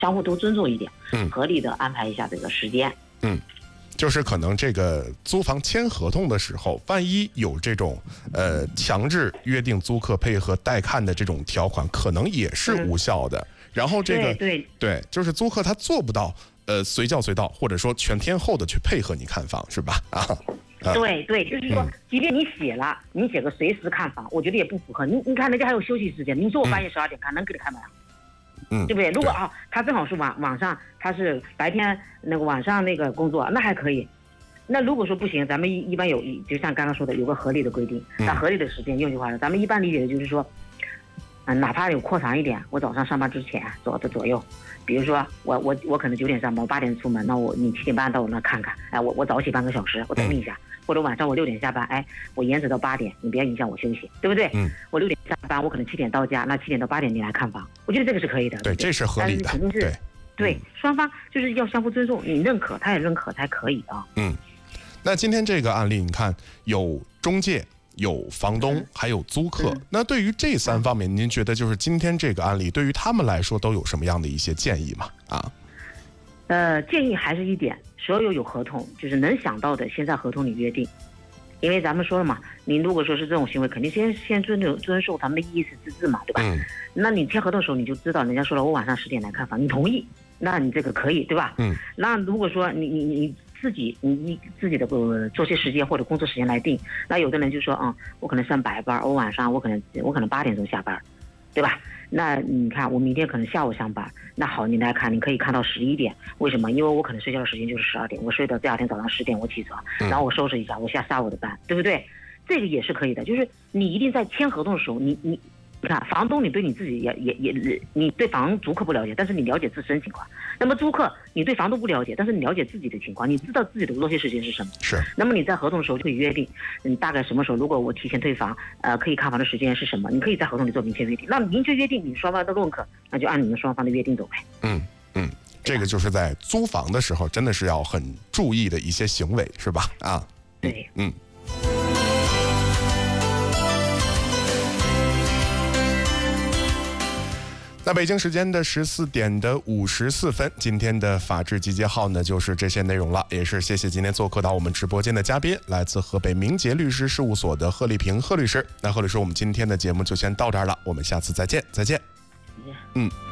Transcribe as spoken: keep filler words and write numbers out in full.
相互都尊重一点， 嗯， 合理的安排一下这个时间。 嗯，就是可能这个租房签合同的时候，万一有这种呃强制约定租客配合带看的这种条款，可能也是无效的。嗯、然后这个对对对，就是租客他做不到呃随叫随到，或者说全天候的去配合你看房，是吧？啊。 啊、对对，就是说，嗯、即便你写了，你写个随时看房，我觉得也不符合。你你看人家还有休息时间，你说我半夜十二点看，嗯、能给你看吗？ 嗯， 对不对？如果啊，他正好是晚晚上，他是白天那个晚上那个工作，那还可以。那如果说不行，咱们一一般有，就像刚刚说的，有个合理的规定，那合理的时间，用句话说，咱们一般理解的就是说，嗯、呃，哪怕有扩长一点，我早上上班之前左的左右，比如说我我我可能九点上班，我八点出门，那我你七点半到我那看看，哎，我我早起半个小时，我等你一下。嗯，或者晚上我六点下班，哎，我延迟到八点，你不要影响我休息，对不对？ 嗯， 我六点下班，我可能七点到家，那七点到八点你来看房，我觉得这个是可以的。 对，这是合理的。 肯定是对，对，双方就是要相互尊重，你认可，他也认可才可以啊。 嗯，那今天这个案例，你看有中介、有房东，嗯、还有租客，嗯、那对于这三方面，您觉得就是今天这个案例对于他们来说都有什么样的一些建议吗？啊？ 呃，建议还是一点，所有有合同，就是能想到的，先在合同里约定。因为咱们说了嘛，你如果说是这种行为，肯定先先遵守遵守他们的意思自治嘛，对吧？ 嗯。 那你签合同的时候，你就知道人家说了，我晚上十点来看房，你同意，那你这个可以，对吧？ 嗯。 那如果说你你你自己你你自己的呃作息时间或者工作时间来定，那有的人就说啊、嗯，我可能上白班，我晚上我可能我可能八点钟下班，对吧？那你看我明天可能下午上班，那好，你来看，你可以看到十一点，为什么？因为我可能睡觉的时间就是十二点，我睡到第二天早上十点我起床，然后我收拾一下，我下下午的班，对不对？这个也是可以的，就是你一定在签合同的时候，你你你看，房东你对你自己也也也，你对房租客不了解，但是你了解自身情况。那么租客你对房东不了解，但是你了解自己的情况，你知道自己的落歇时间是什么。 是。 那么你在合同的时候就可以约定，你大概什么时候，如果我提前退房，呃，可以看房的时间是什么，你可以在合同里做明确约定。那明确约定，你双方都认可，那就按你们双方的约定走呗。 嗯嗯，这个就是在租房的时候，真的是要很注意的一些行为，是吧？啊， 对， 嗯。那北京时间的十四点的五十四分，今天的法治集结号呢就是这些内容了，也是谢谢今天做客到我们直播间的嘉宾，来自河北明杰律师事务所的贺丽萍贺律师。那贺律师，我们今天的节目就先到这儿了，我们下次再见，再见。嗯。